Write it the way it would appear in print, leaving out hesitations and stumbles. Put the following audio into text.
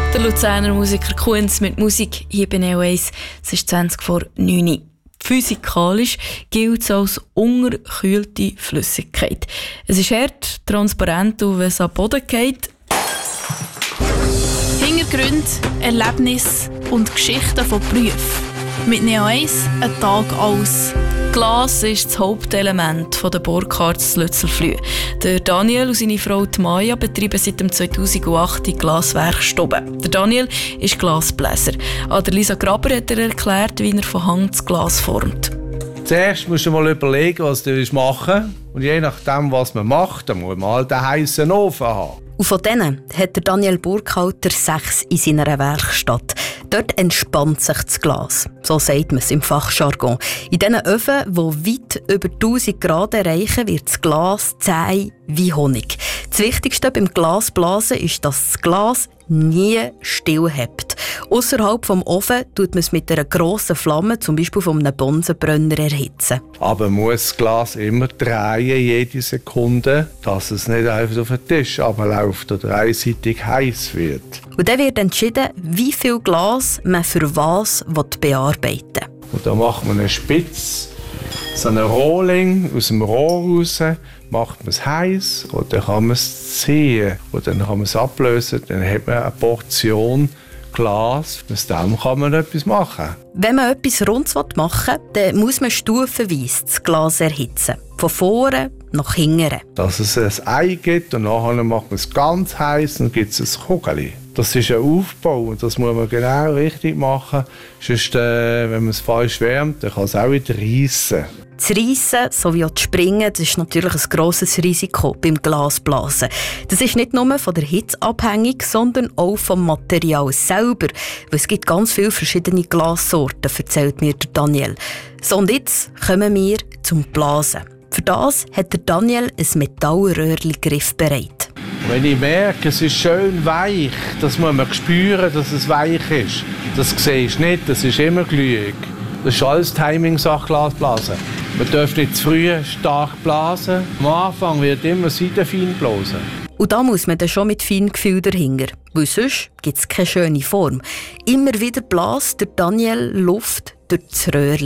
Der Luzerner Musiker Kunz mit Musik hier bei Neo 1. Es ist 20 vor 9 Uhr. Physikalisch gilt es als unterkühlte Flüssigkeit. Es ist hart, transparent und wenn es am Boden geht. Hintergründe, Erlebnisse und Geschichten von Berufen. Mit Neo 1 ein Tag aus. Glas ist das Hauptelement der Burkhardt Lützelflüh. Der Daniel und seine Frau Maja betreiben seit 2008 die Glaswerkstube. Der Daniel ist Glasbläser. An der Lisa Graber hat er erklärt, wie er von Hand das Glas formt. Zuerst musst du mal überlegen, was du machen willst. Und je nachdem, was man macht, dann muss man halt einen heissen Ofen haben. Und von denen hat der Daniel Burkhalter 6 in seiner Werkstatt. Dort entspannt sich das Glas. So sagt man es im Fachjargon. In diesen Öfen, die weit über 1000 Grad erreichen, wird das Glas zäh wie Honig. Das Wichtigste beim Glasblasen ist, dass das Glas nie still hebt. Ausserhalb vom Ofen tut man es mit einer grossen Flamme, zum Beispiel von einem Bunsenbrenner, erhitzen. Aber man muss das Glas immer drehen, jede Sekunde, dass es nicht einfach auf den Tisch runterläuft oder einseitig heiß wird. Und dann wird entschieden, wie viel Glas man für was bearbeiten will. Und dann macht man eine Spitze, so einen Rohling aus dem Rohr raus, macht man es heiß und dann kann man es ziehen. Und dann kann man es ablösen, dann hat man eine Portion Glas. Aus dem kann man etwas machen. Wenn man etwas Rundes machen will, dann muss man stufenweise das Glas erhitzen. Von vorne nach hinten. Dass es ein Ei gibt und nachher macht man es ganz heiß und dann gibt es ein Kugel. Das ist ein Aufbau und das muss man genau richtig machen. Sonst, wenn man es falsch wärmt, dann kann es auch wieder reissen. Das Reissen sowie auch das Springen, das ist natürlich ein grosses Risiko beim Glasblasen. Das ist nicht nur von der Hitze abhängig, sondern auch vom Material selber. Weil es gibt ganz viele verschiedene Glassorten, erzählt mir der Daniel. So, und jetzt kommen wir zum Blasen. Für das hat der Daniel ein Metallröhrchen griffbereit. Wenn ich merke, es ist schön weich, das muss man spüren, dass es weich ist. Das siehst du nicht, das ist immer glühig. Das ist alles Timing-Sache, Glasblasen. Man darf nicht zu früh stark blasen. Am Anfang wird immer seitenfein blasen. Und da muss man dann schon mit Feingefühl dahinter. Weil sonst gibt es keine schöne Form. Immer wieder bläst der Daniel Luft durch das Röhrchen.